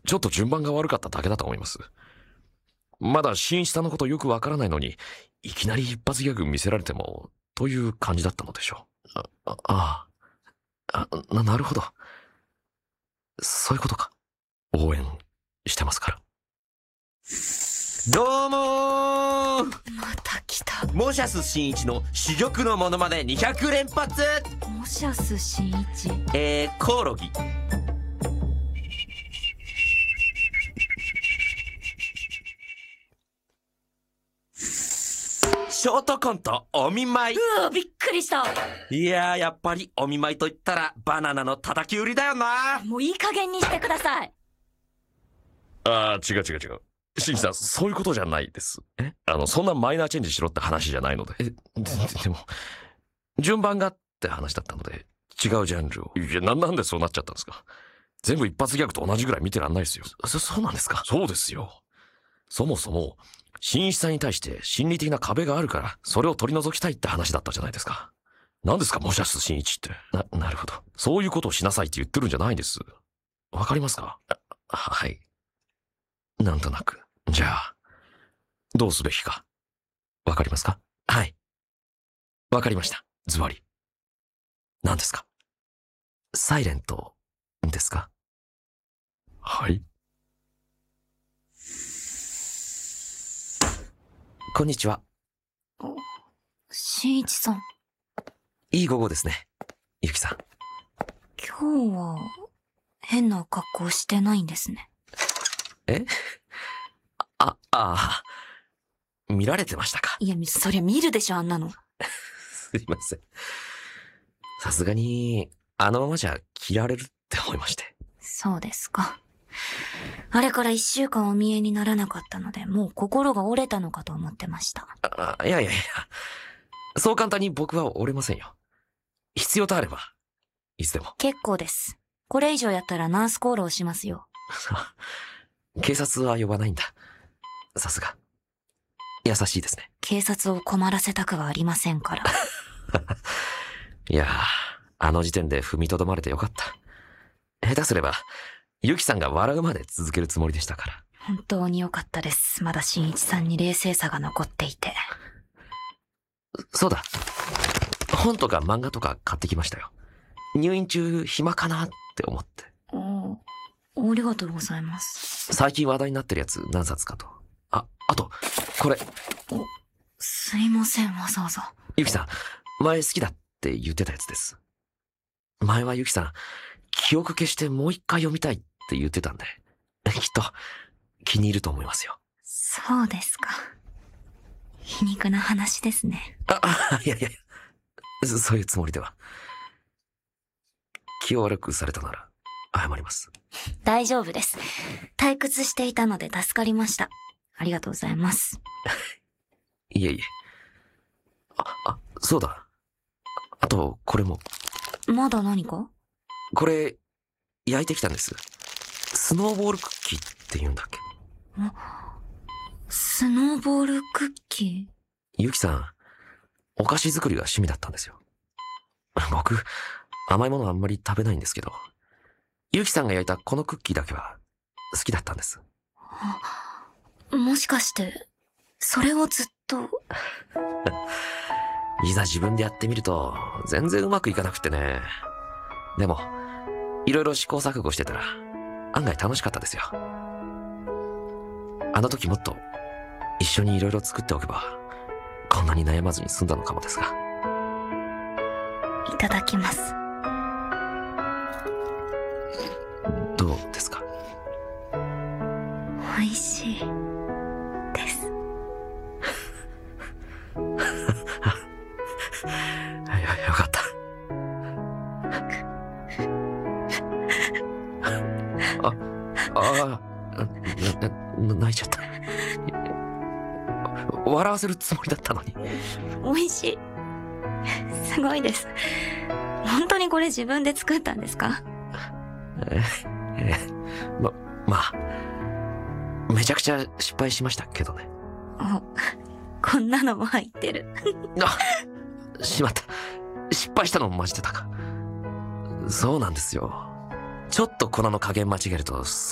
ちょっと順番が悪かっただけだと思います。まだ新一さんのことよくわからないのに、いきなり一発ギャグ見せられても、という感じだったのでしょう。なるほど。そういうことか。応援してますから。 どうもー。 また来た。 モシャス新一の珠玉のモノマネ200連発。 モシャス新一。 コオロギ。ショートコントお見舞い。 びっくりした。 いやー、やっぱりお見舞いと言ったらバナナの叩き売りだよな。 もういい加減にしてください。 違う。新一さん、そういうことじゃないです。そんなマイナーチェンジしろって話じゃないので。でも、順番がって話だったので、違うジャンルを。いや、なんでそうなっちゃったんですか。全部一発ギャグと同じぐらい見てらんないですよ。そうなんですか。そうですよ。そもそも、新一さんに対して心理的な壁があるから、それを取り除きたいって話だったじゃないですか。何ですか、モシャス新一って。なるほど。そういうことをしなさいって言ってるんじゃないです。わかりますか。はい。なんとなく。じゃあ、どうすべきか。わかりますか。はい。わかりました。ズバリ。何ですか。サイレントですか。はい。こんにちは。 新一さん。 いい午後ですね。ゆきさん。 今日は、変な格好してないんですね。 見られてましたか。 いや、そりゃ見るでしょ、あんなの。 すいません。さすがに、あのままじゃ嫌われるって思いまして。 そうですか。あれから1週間お見えにならなかったので、もう心が折れたのかと思ってました。 いや。そう簡単に僕は折れませんよ。必要とあれば、いつでも。 結構です。これ以上やったらナースコールをしますよ。 警察は呼ばないんだ。さすが。優しいですね。 警察を困らせたくはありませんから。 いやー、あの時点で踏みとどまれてよかった。下手すれば、ゆきさんが笑うまで続けるつもりでしたから。 本当に良かったです。まだ新一さんに冷静さが残っていて。 そうだ。本とか漫画とか買ってきましたよ。入院中暇かなって思って。 ありがとうございます。 最近話題になってるやつ何冊かと。あと、これ。 すいません、わざわざ。 ゆきさん、前好きだって言ってたやつです。前はゆきさん、記憶消してもう一回読みたいって言ってたんで、きっと気に入ると思いますよ。 そうですか。皮肉な話ですね。 いや。そういうつもりでは。気を悪くされたなら、謝ります。 大丈夫です。退屈していたので助かりました。ありがとうございます。 いえ。そうだ。あと、これも。 まだ何か？ これ、焼いてきたんです。スノーボールクッキーって言うんだっけ。 スノーボールクッキー？ ゆきさん、お菓子作りが趣味だったんですよ。僕、甘いものあんまり食べないんですけど、ゆきさんが焼いたこのクッキーだけは好きだったんです。 もしかして、それをずっと。 いざ自分でやってみると、全然うまくいかなくてね。でも、いろいろ試行錯誤してたら、案外楽しかったですよ。あの時もっと、一緒にいろいろ作っておけば、こんなに悩まずに済んだのかもですが。 いただきます。 どうですか？ 美味しいです。 よかった。泣いちゃった。笑わせるつもりだったのに。 美味しい。すごいです。本当にこれ自分で作ったんですか？ まあ、めちゃくちゃ失敗しましたけどね。 こんなのも入ってる。 しまった。失敗したのも混じってたか。そうなんですよ。ちょっと粉の加減間違えると